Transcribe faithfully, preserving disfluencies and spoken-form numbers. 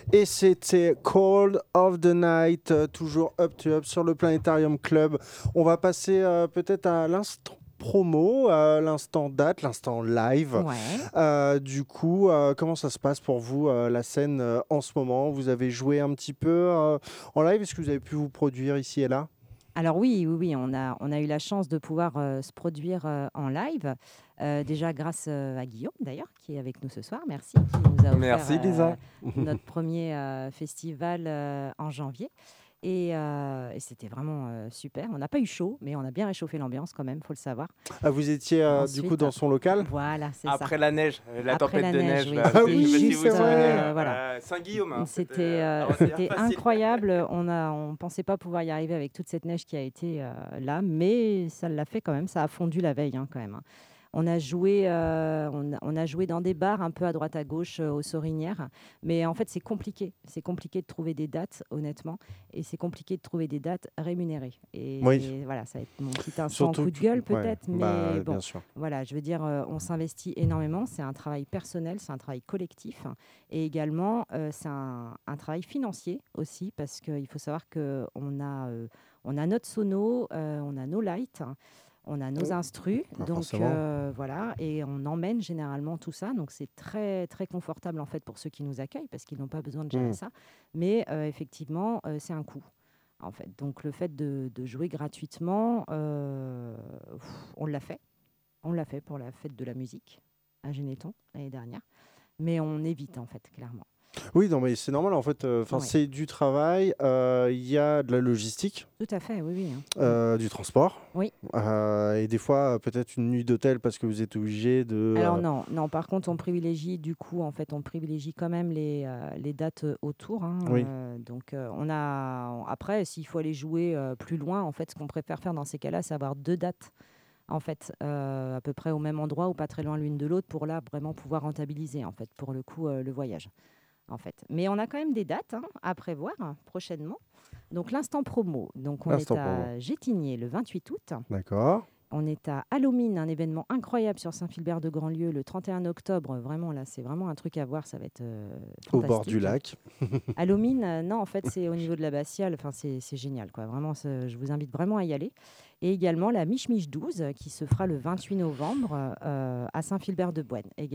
Et c'était Cold of the Night, euh, toujours Up to Up sur le Planétarium Club. On va passer euh, peut-être à l'instant promo, à l'instant date, l'instant live. Ouais. Euh, du coup, euh, comment ça se passe pour vous, euh, la scène euh, en ce moment? Vous avez joué un petit peu euh, en live? Est-ce que vous avez pu vous produire ici et là? Alors oui, oui, oui, on a, on a eu la chance de pouvoir euh, se produire euh, en live, euh, déjà grâce euh, à Guillaume d'ailleurs, qui est avec nous ce soir, merci, qui nous a offert Merci euh, Lisa. notre premier euh, festival euh, en janvier. Et, euh, et c'était vraiment euh, super. On n'a pas eu chaud, mais on a bien réchauffé l'ambiance quand même, faut le savoir. Ah, vous étiez euh, du coup Ensuite, dans son local? voilà, c'est ça. Après la neige, euh, la Après tempête la de neige, neige, oui, là. Ah c'était Je sais oui, pas si c'est vous vous juste, souvenez. vrai. euh, euh, voilà. euh, Saint-Guillaume, hein, c'était C'était euh, euh, ah ouais, c'est c'était facile. incroyable. On a, on pensait pas pouvoir y arriver avec toute cette neige qui a été euh, là, mais ça l'a fait quand même. Ça a fondu la veille hein, quand même, hein. On a joué, euh, on, a, on a joué dans des bars un peu à droite à gauche euh, aux Sorinières, mais en fait c'est compliqué. C'est compliqué de trouver des dates, honnêtement, et c'est compliqué de trouver des dates rémunérées. Oui, Et voilà, ça va être mon petit instant surtout coup de que... gueule Ouais, peut-être, mais bah, bon, bien sûr. voilà, je veux dire, euh, on s'investit énormément. C'est un travail personnel, c'est un travail collectif. Et également, euh, c'est un, un travail financier aussi, parce qu'il faut savoir qu'on a, euh, on a notre sono, euh, on a nos lights, hein, on a nos Oh, instrus, pas donc forcément. euh, voilà, et on emmène généralement tout ça. Donc c'est très très confortable en fait pour ceux qui nous accueillent, parce qu'ils n'ont pas besoin de gérer Hmm. ça. Mais euh, effectivement, euh, c'est un coût. En fait. Donc le fait de, de jouer gratuitement, euh, pff, on l'a fait. On l'a fait pour la fête de la musique à Généton l'année dernière. Mais on évite en fait, clairement. Oui, non, mais c'est normal en fait. euh, Enfin, Ouais, c'est du travail. euh, Il y a de la logistique, tout à fait, oui, oui, hein. Mm. euh, du transport, Oui. euh, et des fois euh, peut-être une nuit d'hôtel parce que vous êtes obligé de. Alors euh, non, non. Par contre, on privilégie du coup, en fait, on privilégie quand même les, euh, les dates euh, autour, hein, Oui. euh, donc, euh, on a. on- Après, s'il faut aller jouer euh, plus loin, en fait, ce qu'on préfère faire dans ces cas-là, c'est avoir deux dates, en fait, euh, à peu près au même endroit ou pas très loin l'une de l'autre, pour là vraiment pouvoir rentabiliser, en fait, pour le coup, euh, le voyage, en fait. Mais on a quand même des dates hein, à prévoir hein, prochainement. Donc l'instant promo. Donc on est Instant pour moi. à Gétigné le vingt-huit août. D'accord. On est à Halloween, un événement incroyable sur Saint-Philbert de Grandlieu le trente et un octobre. Vraiment, là, c'est vraiment un truc à voir. Ça va être euh, Au bord du fantastique. lac. Halloween, euh, non, en fait, c'est au niveau de l'abbatiale. Enfin, c'est c'est génial, quoi. Vraiment, c'est- je vous invite vraiment à y aller. Et également la Mich Mich douze, qui se fera le vingt-huit novembre euh, à Saint-Philbert de Boine.